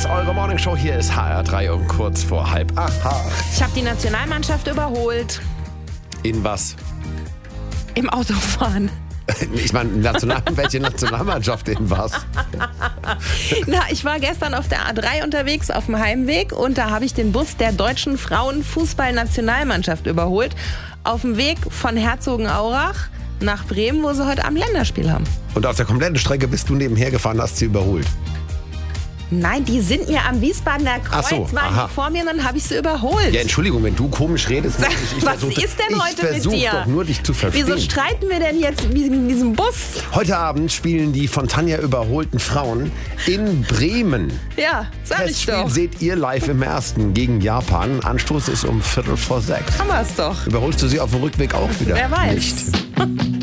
Fritz, eure Morningshow. Hier ist HR3 um kurz vor 7:30. Ich habe die Nationalmannschaft überholt. In was? Im Autofahren. Ich meine, welche Nationalmannschaft in was? Na, ich war gestern auf der A3 unterwegs auf dem Heimweg und da habe ich den Bus der deutschen Frauenfußball-Nationalmannschaft überholt. Auf dem Weg von Herzogenaurach nach Bremen, wo sie heute Abend Länderspiel haben. Und auf der kompletten Strecke bist du nebenher gefahren, hast sie überholt? Nein, die sind mir am Wiesbadener Kreuz, waren die vor mir und dann habe ich sie überholt. Ja, Entschuldigung, wenn du komisch redest. Was ist denn heute mit dir? Ich versuche doch nur, dich zu verstehen. Wieso streiten wir denn jetzt in diesem Bus? Heute Abend spielen die von Tanja überholten Frauen in Bremen. Ja, sag ich Das Spiel doch. seht ihr live im Ersten gegen Japan. Anstoß ist um 5:45. Haben wir es doch. Überholst du sie auf dem Rückweg auch wieder? Wer weiß. Nicht.